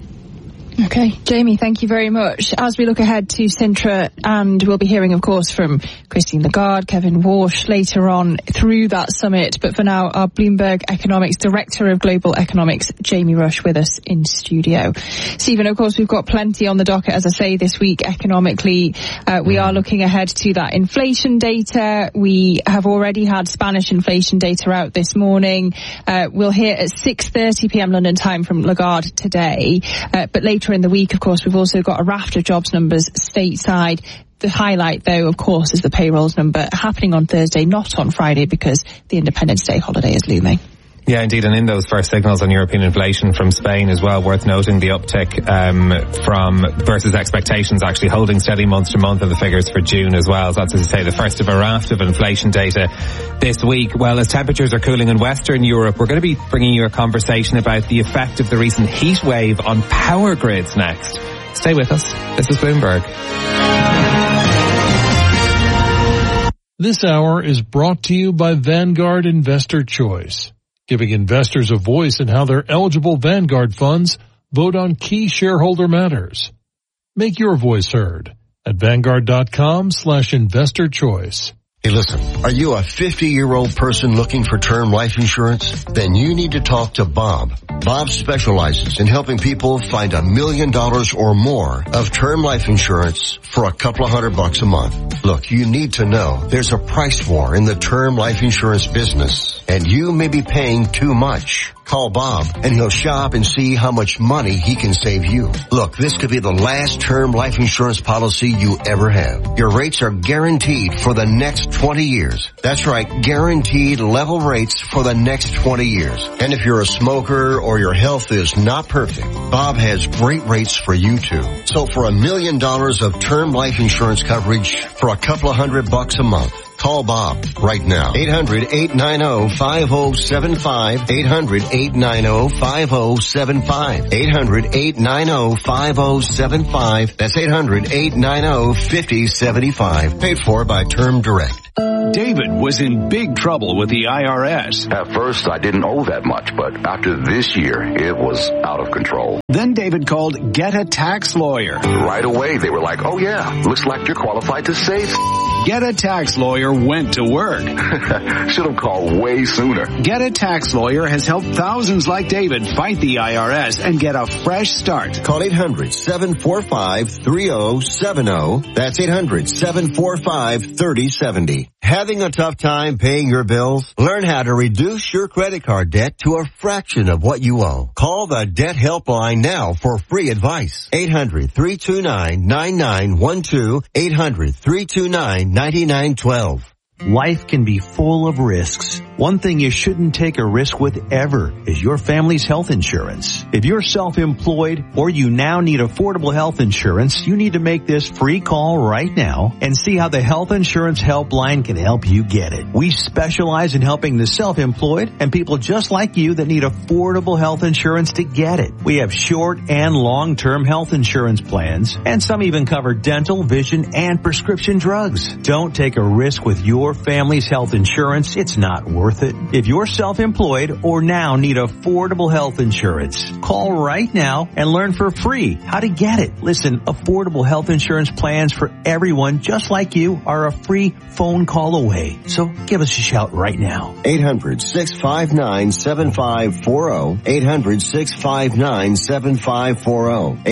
Okay, Jamie, thank you very much. As we look ahead to Sintra, and we'll be hearing, of course, from Christine Lagarde, Kevin Walsh later on through that summit. But for now, our Bloomberg Economics Director of Global Economics, Jamie Rush, with us in studio. Stephen, of course, we've got plenty on the docket, as I say, this week economically. We are looking ahead to that inflation data. We have already had Spanish inflation data out this morning. We'll hear at 6:30 p.m. London time from Lagarde today. But later in the week, of course, we've also got a raft of jobs numbers stateside. The highlight, though, of course, is the payrolls number happening on Thursday, not on Friday, because the Independence Day holiday is looming. Yeah, indeed, and in those first signals on European inflation from Spain as well, worth noting the uptick from versus expectations, actually holding steady month to month, and the figures for June as well. So that's, as I say, the first of a raft of inflation data this week. Well, as temperatures are cooling in Western Europe, we're going to be bringing you a conversation about the effect of the recent heat wave on power grids next. Stay with us. This is Bloomberg. This hour is brought to you by Vanguard Investor Choice, giving investors a voice in how their eligible Vanguard funds Vote on key shareholder matters. Make your voice heard at Vanguard.com/investor choice. Hey, listen, are you a 50-year-old person looking for term life insurance? Then you need to talk to Bob. Bob specializes in helping people find $1 million or more of term life insurance for a couple of $100 a month. Look, you need to know there's a price war in the term life insurance business, and you may be paying too much. Call Bob and he'll shop and see how much money he can save you. Look, this could be the last term life insurance policy you ever have. Your rates are guaranteed for the next 20 years. That's right, guaranteed level rates for the next 20 years. And if you're a smoker or your health is not perfect, Bob has great rates for you too. So for $1 million of term life insurance coverage for a couple of $100 a month, call Bob right now. 800-890-5075. 800-890-5075. 800-890-5075. That's 800-890-5075. Paid for by Term Direct. David was in big trouble with the IRS. At first, I didn't owe that much, but after this year, it was out of control. Then David called Get a Tax Lawyer. Right away, they were like, oh yeah, looks like you're qualified to save. Get a Tax Lawyer went to work. Should have called way sooner. Get a Tax Lawyer has helped thousands like David fight the IRS and get a fresh start. Call 800-745-3070. That's 800-745-3070. Having a tough time paying your bills? Learn how to reduce your credit card debt to a fraction of what you owe. Call the Debt Helpline now for free advice. 800-329-9912. 800-329-9912. Life can be full of risks. One thing you shouldn't take a risk with ever is your family's health insurance. If you're self-employed or you now need affordable health insurance, you need to make this free call right now and see how the Health Insurance Helpline can help you get it. We specialize in helping the self-employed and people just like you that need affordable health insurance to get it. We have short and long-term health insurance plans, and some even cover dental, vision, and prescription drugs. Don't take a risk with your family's health insurance. It's not worth it. If you're self-employed or now need affordable health insurance, call right now and learn for free how to get it. Listen, affordable health insurance plans for everyone just like you are a free phone call away. So give us a shout right now. 800-659-7540. 800-659-7540.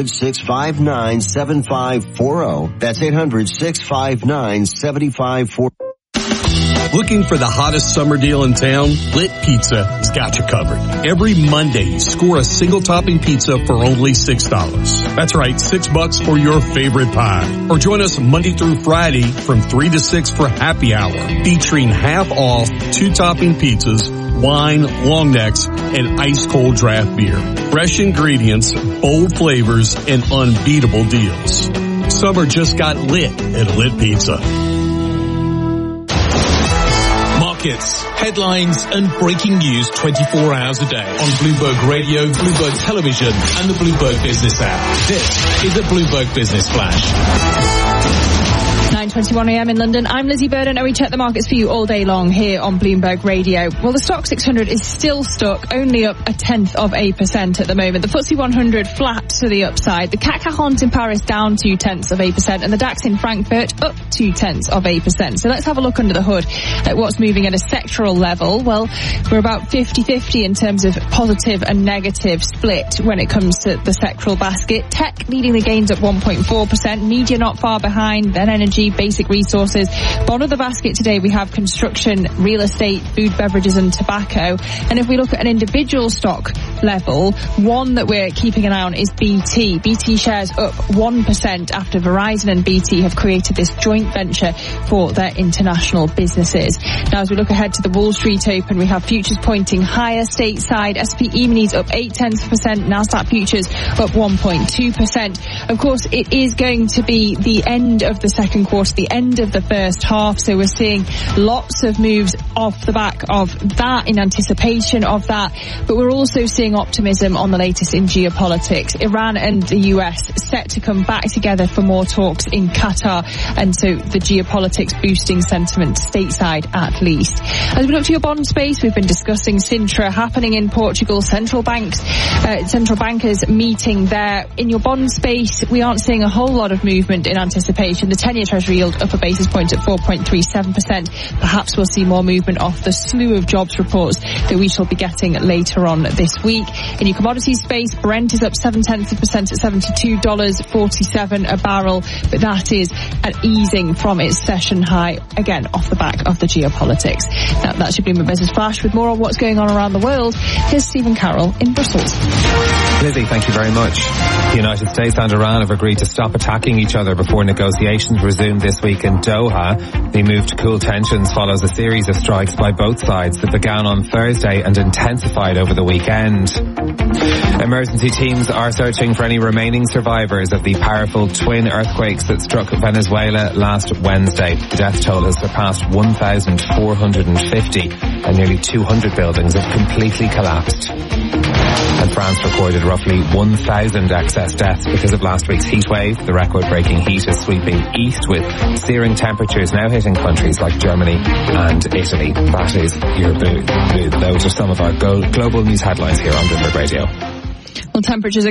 800-659-7540. That's 800-659-7540. Looking for the hottest summer deal in town? Lit Pizza has got you covered. Every Monday, score a single topping pizza for only $6. That's right, $6 for your favorite pie. Or join us Monday through Friday from 3 to 6 for happy hour, featuring half off 2 topping pizzas, wine, long necks, and ice cold draft beer. Fresh ingredients, bold flavors, and unbeatable deals. Summer just got lit at Lit Pizza. Markets, headlines, and breaking news 24 hours a day on Bloomberg Radio, Bloomberg Television, and the Bloomberg Business app. This is the Bloomberg Business Flash. 9:21 a.m. in London. I'm Lizzie Burden, and we check the markets for you all day long here on Bloomberg Radio. Well, the Stoxx 600 is still stuck, only up 0.1% at the moment. The FTSE 100 flat to the upside. The CAC 40 in Paris down 0.2%, and the DAX in Frankfurt up 0.2%. So let's have a look under the hood at what's moving at a sectoral level. Well, we're about 50-50 in terms of positive and negative split when it comes to the sectoral basket. Tech leading the gains at 1.4%. Media not far behind, then energy, basic resources. Bottom of the basket today we have construction, real estate, food, beverages and tobacco. And if we look at an individual stock level, one that we're keeping an eye on is BT. BT shares up 1% after Verizon and BT have created this joint venture for their international businesses. Now as we look ahead to the Wall Street Open, we have futures pointing higher stateside. SP E-minis up 0.8%, Nasdaq futures up 1.2%. Of course, it is going to be the end of the second quarter towards the end of the first half. So we're seeing lots of moves off the back of that, in anticipation of that. But we're also seeing optimism on the latest in geopolitics. Iran and the US set to come back together for more talks in Qatar. And so the geopolitics boosting sentiment stateside at least. As we look to your bond space, we've been discussing Sintra happening in Portugal, central bankers meeting there. In your bond space, we aren't seeing a whole lot of movement in anticipation. The 10-year Treasury yield up a basis point at 4.37%. Perhaps we'll see more movement off the slew of jobs reports that we shall be getting later on this week. In your commodities space, Brent is up 0.7% at $72.47 a barrel, but that is an easing from its session high, again off the back of the geopolitics. Now, that should be my business flash. With more on what's going on around the world, here's Stephen Carroll in Brussels. Lizzie, thank you very much. The United States and Iran have agreed to stop attacking each other before negotiations resume this week in Doha. The move to cool tensions follows a series of strikes by both sides that began on Thursday and intensified over the weekend. Emergency teams are searching for any remaining survivors of the powerful twin earthquakes that struck Venezuela last Wednesday. The death toll has surpassed 1,450 and nearly 200 buildings have completely collapsed. And France recorded roughly 1,000 excess deaths because of last week's heat wave. The record-breaking heat is sweeping east with searing temperatures now hitting countries like Germany and Italy. That is your Those are some of our global news headlines here on Bloomberg Radio. Well, temperatures are